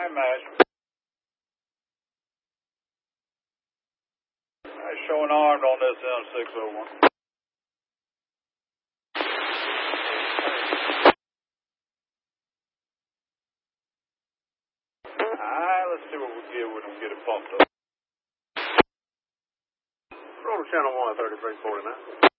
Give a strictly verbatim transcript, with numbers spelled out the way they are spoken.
Alright, match. Alright, showing armed on this M six oh one. Alright, let's see what we get when we get it pumped up. Roll to channel one, thirty-three forty-nine.